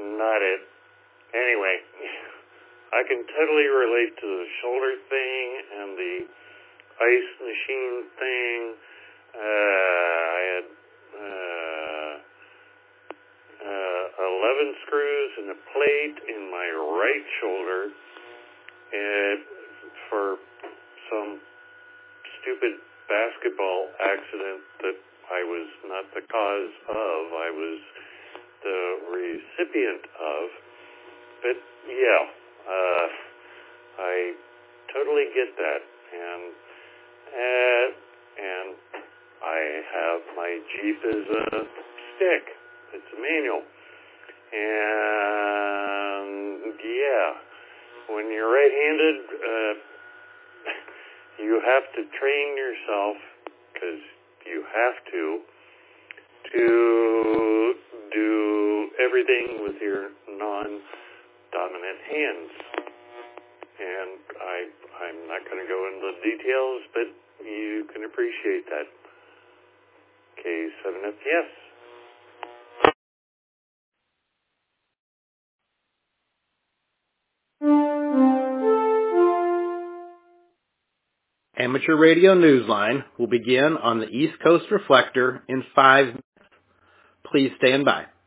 not it. Anyway, I can totally relate to the shoulder thing and the ice machine thing. I had 11 screws and a plate in my right shoulder, and for some stupid basketball accident that I was not the cause of, I was the recipient of. But yeah, I totally get that, and I have my Jeep as a stick. It's a manual, and yeah, when you're right-handed, you have to train yourself, because you have to do everything with your non-dominant hands. And I'm not going to go into the details, but you can appreciate that. K7FTS. Amateur Radio Newsline will begin on the East Coast Reflector in 5 minutes. Please stand by.